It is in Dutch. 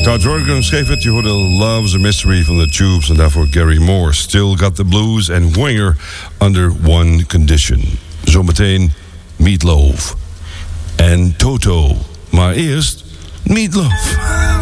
Todd Rundgren schreef het. Je hoorde Love's a Mystery van The Tubes. En daarvoor Gary Moore. Still Got the Blues en Winger Under One Condition. Zometeen Meatloaf. En Toto. Maar eerst Meatloaf.